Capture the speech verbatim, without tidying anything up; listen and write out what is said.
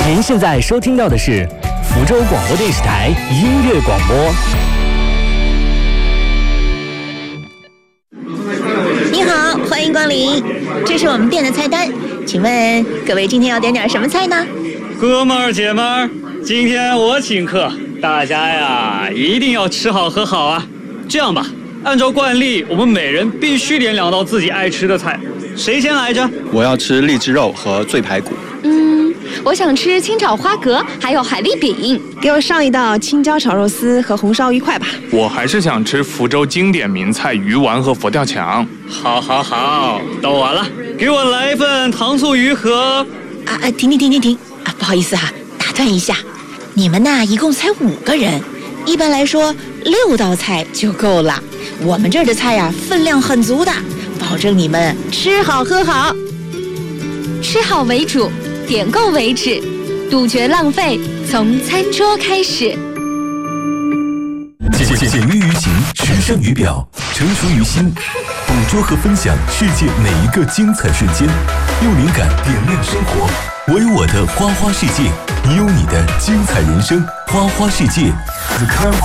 您现在收听到的是福州广播电视台音乐广播。 你好，欢迎光临，这是我们店的菜单，请问各位今天要点点什么菜呢？ 哥们儿姐们儿，今天我请客，大家呀一定要吃好喝好啊！这样吧，按照惯例，我们每人必须点两道自己爱吃的菜，谁先来着？ 我要吃荔枝肉和醉排骨。 嗯，我想吃清炒花蛤，还有海蛎饼。 给我上一道青椒炒肉丝和红烧鱼块吧。 我还是想吃福州经典名菜鱼丸和佛跳墙。 好，好，好，到我了，给我来一份糖醋鱼和…… 啊啊，停停停停停啊！不好意思哈、啊，打断一下，你们呐一共才五个人，一般来说六道菜就够了。我们这儿的菜呀分量很足的，保证你们吃好喝好。 吃好为主，点够为止，杜绝浪费，从餐桌开始。 简简约于行，时尚于表，成熟于心，捕捉和分享世界每一个精彩瞬间，用灵感点亮生活。我有我的花花世界，你有你的精彩人生。花花世界 The Car